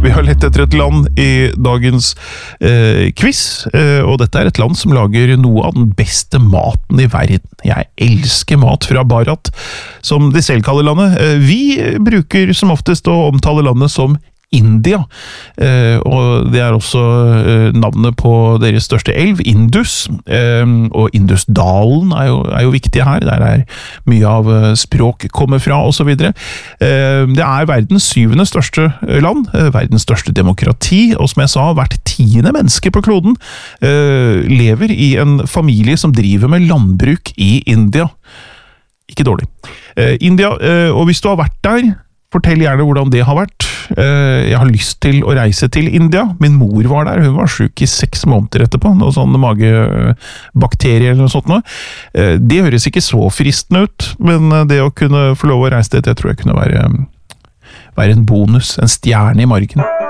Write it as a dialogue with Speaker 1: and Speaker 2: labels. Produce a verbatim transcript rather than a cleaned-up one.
Speaker 1: Vi har lett etter et land i dagens eh, quiz, eh, og dette er et land som lager noe av den beste maten i verden. Jeg elsker mat fra Bharat, som de selv kaller landet. Eh, vi bruker som oftest å omtale landet som India, eh, og det er også eh, navnet på deres største elv, Indus, eh, og Indusdalen er jo, er jo viktig her, der er mye av eh, språk kommer fra, og så videre. Eh, det er verdens syvende største land, eh, verdens største demokrati, og som jeg sa, hvert tiende menneske på kloden eh, lever i en familie som driver med landbruk i India. Ikke dårlig. Eh, India, eh, og hvis du har vært der, fortell gjerne hvordan det har vært. Jeg har lyst til å reise til India. Min mor var der, hun var syk i seks måneder etterpå, noe sånn magebakterier eller noe sånt noe. Det høres ikke så fristende ut, men det å kunne få lov å reise dit, det tror jeg kunne være, være en bonus, en stjerne i margen.